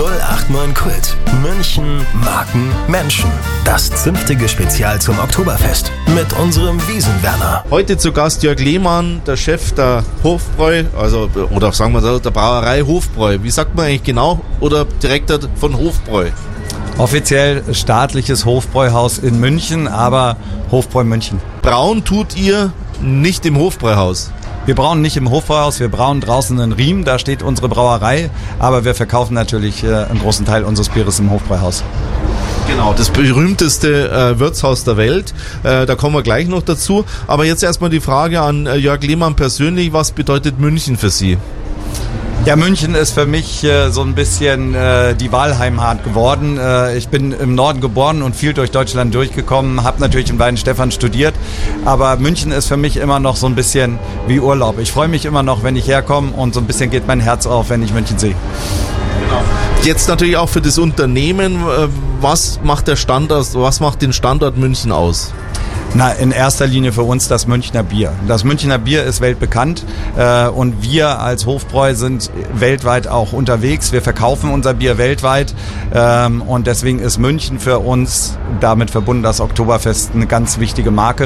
089 Kult. München, Marken, Menschen. Das zünftige Spezial zum Oktoberfest mit unserem Wiesenwerner. Heute zu Gast Jörg Lehmann, der Chef der Hofbräu, oder sagen wir so, der Brauerei Hofbräu. Wie sagt man eigentlich genau? Oder Direktor von Hofbräu? Offiziell staatliches Hofbräuhaus in München, aber Hofbräu München. Brauen tut ihr nicht im Hofbräuhaus? Wir brauen nicht im Hofbräuhaus, wir brauen draußen in Riem, da steht unsere Brauerei, aber wir verkaufen natürlich einen großen Teil unseres Bieres im Hofbräuhaus. Genau, das berühmteste Wirtshaus der Welt, da kommen wir gleich noch dazu. Aber jetzt erstmal die Frage an Jörg Lehmann persönlich, was bedeutet München für Sie? Ja, München ist für mich so ein bisschen die Wahlheimat geworden. Ich bin im Norden geboren und viel durch Deutschland durchgekommen, habe natürlich in Weihenstephan studiert, aber München ist für mich immer noch so ein bisschen wie Urlaub. Ich freue mich immer noch, wenn ich herkomme und so ein bisschen geht mein Herz auf, wenn ich München sehe. Genau. Jetzt natürlich auch für das Unternehmen, was macht den Standort München aus? Na, in erster Linie für uns das Münchner Bier. Das Münchner Bier ist weltbekannt und wir als Hofbräu sind weltweit auch unterwegs. Wir verkaufen unser Bier weltweit und deswegen ist München für uns damit verbunden, das Oktoberfest, eine ganz wichtige Marke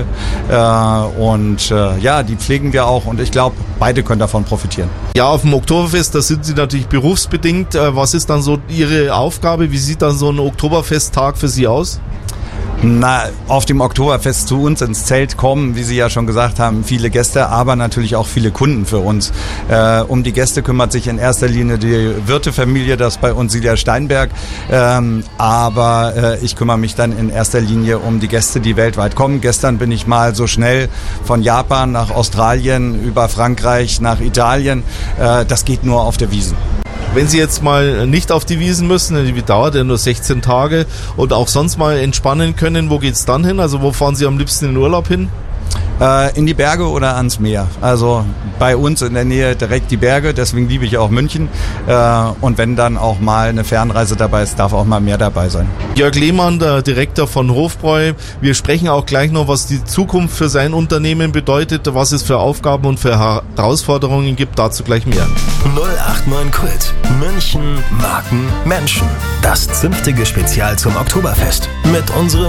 die pflegen wir auch und ich glaube, beide können davon profitieren. Ja, auf dem Oktoberfest, da sind Sie natürlich berufsbedingt. Was ist dann so Ihre Aufgabe? Wie sieht dann so ein Oktoberfesttag für Sie aus? Na, auf dem Oktoberfest zu uns ins Zelt kommen, wie Sie ja schon gesagt haben, viele Gäste, aber natürlich auch viele Kunden für uns. Um die Gäste kümmert sich in erster Linie die Wirtefamilie, das bei uns Silja Steinberg, aber ich kümmere mich dann in erster Linie um die Gäste, die weltweit kommen. Gestern bin ich mal so schnell von Japan nach Australien, über Frankreich nach Italien. Das geht nur auf der Wiesn. Wenn Sie jetzt mal nicht auf die Wiesn müssen, die dauert ja nur 16 Tage und auch sonst mal entspannen können, wo geht's dann hin? Also wo fahren Sie am liebsten in den Urlaub hin? In die Berge oder ans Meer. Also bei uns in der Nähe direkt die Berge, deswegen liebe ich auch München. Und wenn dann auch mal eine Fernreise dabei ist, darf auch mal mehr dabei sein. Jörg Lehmann, der Direktor von Hofbräu. Wir sprechen auch gleich noch, was die Zukunft für sein Unternehmen bedeutet, was es für Aufgaben und für Herausforderungen gibt. Dazu gleich mehr. 089 Kult. München, Marken, Menschen. Das zünftige Spezial zum Oktoberfest mit unserem